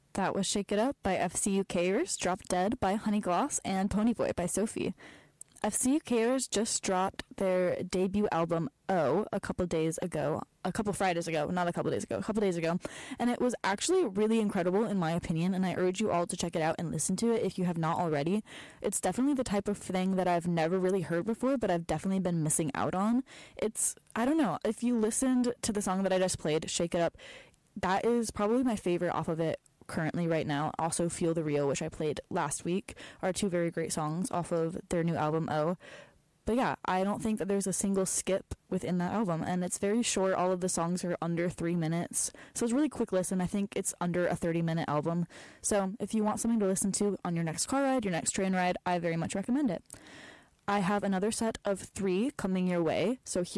That was Shake It Up by FCUKers, Drop Dead by Honeygloss, and Ponyboy by Sophie. FCUKers just dropped their debut album, O, a couple days ago, and it was actually really incredible in my opinion, and I urge you all to check it out and listen to it if you have not already. It's definitely the type of thing that I've never really heard before, but I've definitely been missing out on. I don't know, if you listened to the song that I just played, Shake It Up, that is probably my favorite off of it currently right now. Also Feel the Real, which I played last week, are two very great songs off of their new album O. But yeah, I don't think that there's a single skip within that album, and it's very short. All of the songs are under 3 minutes, so it's a really quick listen. I think it's under a 30-minute album, so if you want something to listen to on your next car ride, your next train ride, I very much recommend it. I have another set of 3 coming your way, so here